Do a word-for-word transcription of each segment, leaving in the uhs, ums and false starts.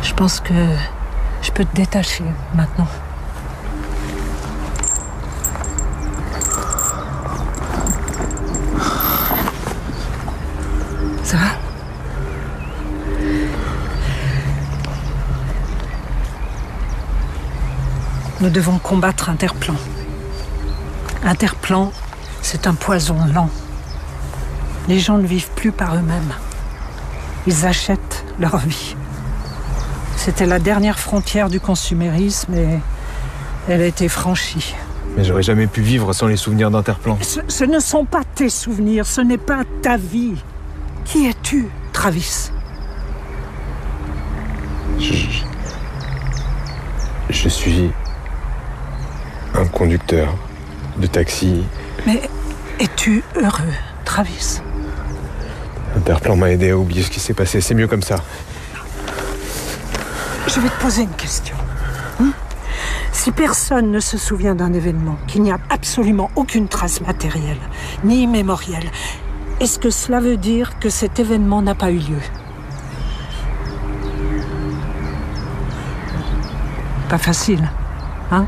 Je pense que je peux te détacher maintenant. Ça va? Nous devons combattre Interplan. Interplan, c'est un poison lent. Les gens ne vivent plus par eux-mêmes. Ils achètent leur vie. C'était la dernière frontière du consumérisme et elle a été franchie. Mais j'aurais jamais pu vivre sans les souvenirs d'Interplan. Ce, ce ne sont pas tes souvenirs, ce n'est pas ta vie. Qui es-tu, Travis? Je, je suis un conducteur de taxi. Mais es-tu heureux, Travis? Interplan m'a aidé à oublier ce qui s'est passé. C'est mieux comme ça. Je vais te poser une question. Hum? Si personne ne se souvient d'un événement, qu'il n'y a absolument aucune trace matérielle, ni mémorielle, est-ce que cela veut dire que cet événement n'a pas eu lieu? Pas facile, hein?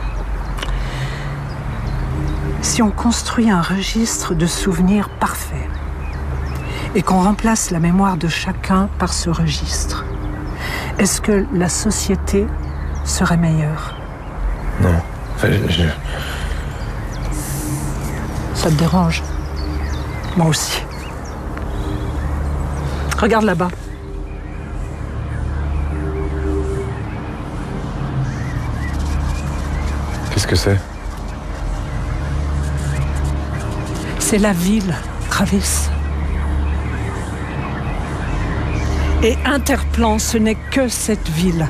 Si on construit un registre de souvenirs parfait et qu'on remplace la mémoire de chacun par ce registre, est-ce que la société serait meilleure? Non. Enfin, je, je... Ça te dérange? Moi aussi. Regarde là-bas. Qu'est-ce que c'est? C'est la ville, Travis. Et Interplan, ce n'est que cette ville.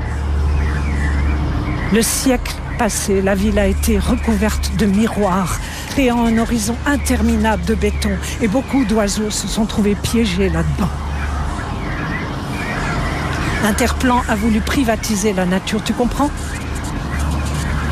Le siècle passé, la ville a été recouverte de miroirs, créant un horizon interminable de béton, et beaucoup d'oiseaux se sont trouvés piégés là-dedans. Interplan a voulu privatiser la nature, tu comprends?